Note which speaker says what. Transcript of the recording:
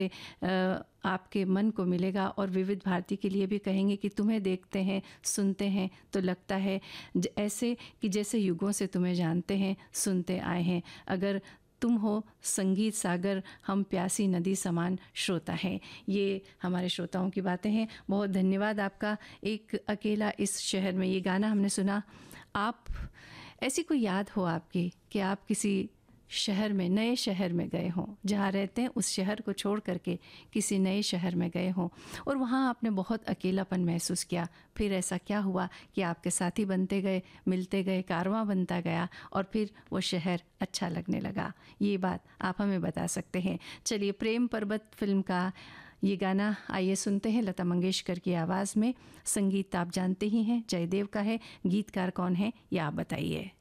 Speaker 1: आपके मन को मिलेगा और विविध भारती के लिए भी कहेंगे कि तुम्हें देखते हैं, सुनते हैं तो लगता है ऐसे कि जैसे युगों से तुम्हें जानते हैं, सुनते आए हैं। अगर तुम हो संगीत सागर, हम प्यासी नदी समान श्रोता हैं। ये हमारे श्रोताओं की बातें हैं। बहुत धन्यवाद आपका। एक अकेला इस शहर में, ये गाना हमने सुना। आप ऐसी कोई याद हो आपकी कि आप किसी शहर में, नए शहर में गए हों, जहाँ रहते हैं उस शहर को छोड़ करके किसी नए शहर में गए हों और वहाँ आपने बहुत अकेलापन महसूस किया। फिर ऐसा क्या हुआ कि आपके साथी बनते गए, मिलते गए, कारवां बनता गया और फिर वो शहर अच्छा लगने लगा? ये बात आप हमें बता सकते हैं। चलिए, प्रेम पर्वत फिल्म का ये गाना आइए सुनते हैं लता मंगेशकर की आवाज़ में। संगीत आप जानते ही हैं, जयदेव का है। गीतकार कौन है ये आप बताइए।